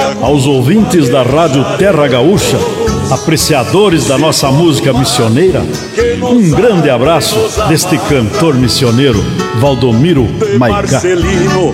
Aos ouvintes da Rádio Terra Gaúcha, apreciadores da nossa música missioneira, um grande abraço deste cantor missioneiro, Valdomiro Maigá.